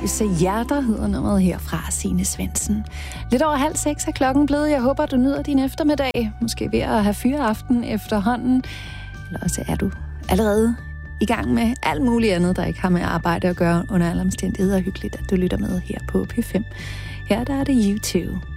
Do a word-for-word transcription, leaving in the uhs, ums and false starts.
Løse hjerter hedder nummeret her fra Signe Svendsen. Lidt over halv seks er klokken blevet. Jeg håber, du nyder din eftermiddag. Måske ved at have fyreaften efterhånden. Eller også er du allerede i gang med alt muligt andet, der ikke har med arbejde at gøre under alle omstændigheder. Hyggeligt, at du lytter med her på P fem. Her der er det YouTube.